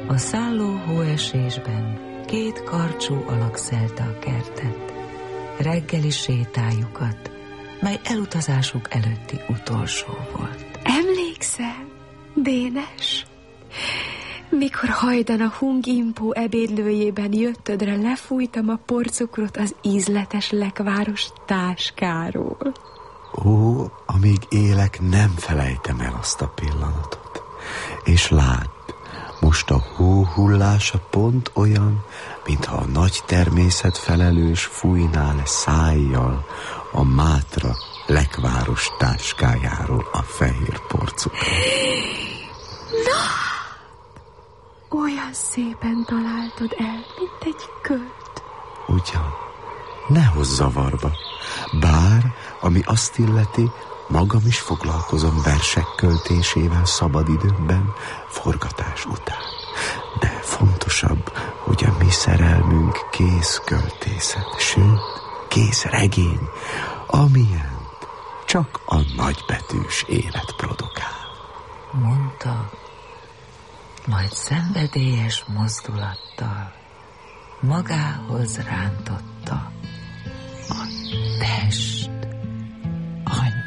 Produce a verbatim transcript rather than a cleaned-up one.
A szálló hóesésben két karcsú alak szelte a kertet, reggeli sétájukat, mely elutazásuk előtti utolsó volt. Emlékszel, Dénes? Mikor hajdan a Hungimpó ebédlőjében jöttödre lefújtam a porcukrot az ízletes lekváros táskáról. Ó, amíg élek, nem felejtem el azt a pillanatot. És lásd, most a hó hullása pont olyan, mintha a nagy természet felelős fújná le szájjal a Mátra lekváros táskájáról a fehér porcukrot. Na! Olyan szépen találtod el, mint egy költ. Ugyan, ne hozz zavarba. Bár, ami azt illeti, magam is foglalkozom versek költésével szabadidőmben, forgatás után. De fontosabb, hogy a mi szerelmünk kész költészet, sőt, kész regény, amilyent csak a nagybetűs élet produkál. Mondta, majd szenvedélyes mozdulattal magához rántotta a test.